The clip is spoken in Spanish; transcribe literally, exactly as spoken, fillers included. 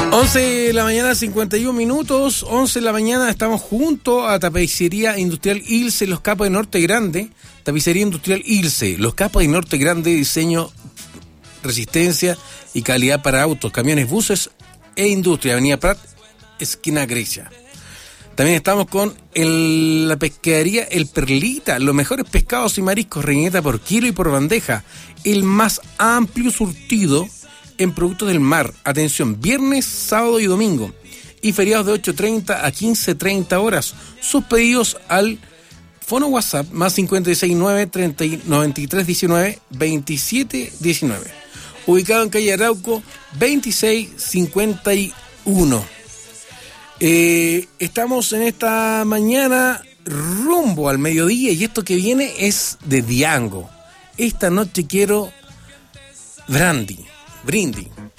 once de la mañana, cincuenta y uno minutos. once de la mañana, estamos junto a Tapicería Industrial Ilse, Los Capos de Norte Grande. Tapicería Industrial Ilse, Los Capos de Norte Grande, diseño, resistencia y calidad para autos, camiones, buses e industria. Avenida Prat, esquina Grecia. También estamos con el, la pescadería El Perlita, los mejores pescados y mariscos, reineta por kilo y por bandeja. El más amplio surtido en productos del mar. Atención, viernes, sábado y domingo. Y feriados de ocho treinta a quince treinta horas. Sus pedidos al fono WhatsApp más cinco seis nueve, treinta, noventa y tres, diecinueve, veintisiete, diecinueve. Ubicado en calle Arauco, veintiséis cincuenta y uno. Eh, estamos en esta mañana rumbo al mediodía y esto que viene es de Diango. Esta noche quiero brandy, brindis.